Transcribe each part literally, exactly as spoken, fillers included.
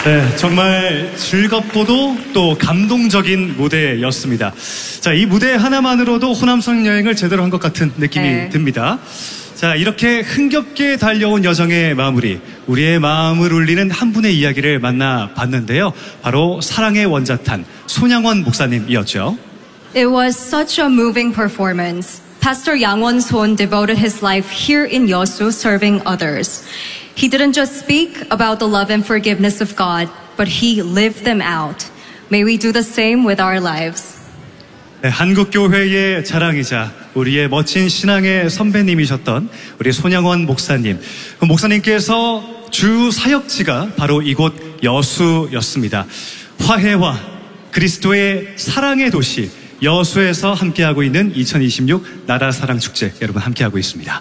네, 정말 즐겁고도 또 감동적인 무대였습니다. 자, 이 무대 하나만으로도 호남선 여행을 제대로 한 것 같은 느낌이 네. 듭니다. 자, 이렇게 흥겹게 달려온 여정의 마무리, 우리의 마음을 울리는 한 분의 이야기를 만나봤는데요. 바로 사랑의 원자탄 손양원 목사님이었죠. It was such a moving performance. Pastor Yang Won-son devoted his life here in Yeosu serving others. He didn't just speak about the love and forgiveness of God, but he lived them out. May we do the same with our lives. 네, 한국교회의 자랑이자 우리의 멋진 신앙의 선배님이셨던 우리 손양원 목사님. 그 목사님께서 주 사역지가 바로 이곳 여수였습니다. 화해와 그리스도의 사랑의 도시 여수에서 함께하고 있는 이천이십육 나라사랑축제 여러분 함께하고 있습니다.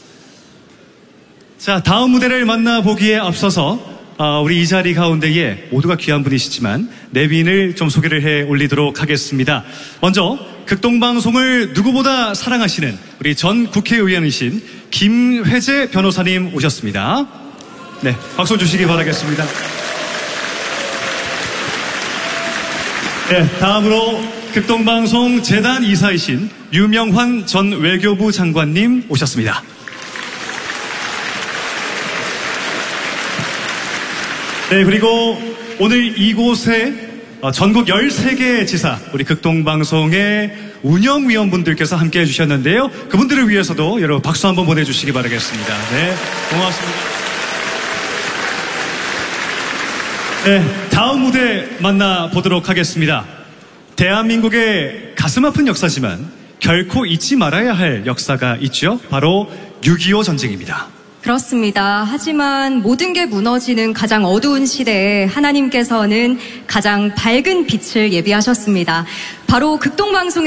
자, 다음 무대를 만나보기에 앞서서 어, 우리 이 자리 가운데에 모두가 귀한 분이시지만 내빈을 좀 소개를 해 올리도록 하겠습니다. 먼저 극동방송을 누구보다 사랑하시는 우리 전 국회의원이신 김회재 변호사님 오셨습니다. 네, 박수 주시기 바라겠습니다. 네, 다음으로 극동방송 재단 이사이신 유명환 전 외교부 장관님 오셨습니다. 네, 그리고 오늘 이곳에 전국 열세 개 지사 우리 극동방송의 운영위원분들께서 함께 해주셨는데요. 그분들을 위해서도 여러분 박수 한번 보내주시기 바라겠습니다. 네, 고맙습니다. 네, 다음 무대 만나보도록 하겠습니다. 대한민국의 가슴 아픈 역사지만 결코 잊지 말아야 할 역사가 있죠. 바로 육이오 전쟁입니다. 그렇습니다. 하지만 모든 게 무너지는 가장 어두운 시대에 하나님께서는 가장 밝은 빛을 예비하셨습니다. 바로 극동방송의